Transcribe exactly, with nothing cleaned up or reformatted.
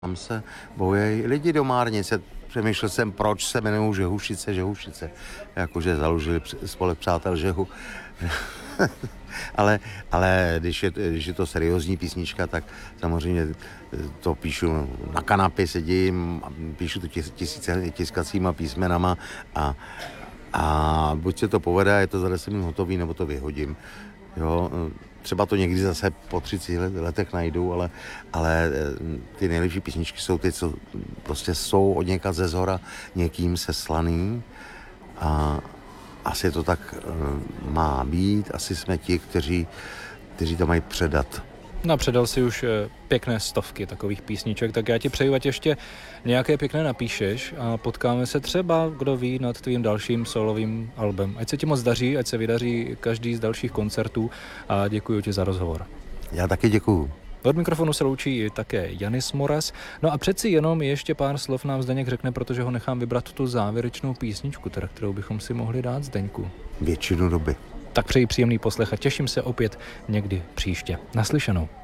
Tam se bojí lidi do Márnice. Přemýšlel jsem, proč se jmenují Žehušice, Žehušice. Jakože založili spolek přátel Žehu. ale ale když, je, když je to seriózní písnička, tak samozřejmě to píšu na kanapě, sedím, píšu to tis, tisíce tiskacíma písmenama a, a buď se to povede, je to za deset minut hotový, nebo to vyhodím. Jo, třeba to někdy zase po třiceti letech najdu, ale, ale ty nejlepší písničky jsou ty, co prostě jsou od někud ze zhora někým seslaný a asi to tak má být, asi jsme ti, kteří, kteří to mají předat. No, předal si už pěkné stovky takových písniček, tak já ti přeju, ať ještě nějaké pěkné napíšeš a potkáme se třeba, kdo ví, nad tvým dalším solovým albem. Ať se ti moc daří, ať se vydaří každý z dalších koncertů a děkuji ti za rozhovor. Já taky děkuju. Od mikrofonu se loučí také Janis Moras. No a přeci jenom ještě pár slov nám Zdeněk řekne, protože ho nechám vybrat tu závěrečnou písničku, teda, kterou bychom si mohli dát, Zdeňku. Většinu doby. Tak přeji příjemný poslech a těším se opět někdy příště. Naslyšenou.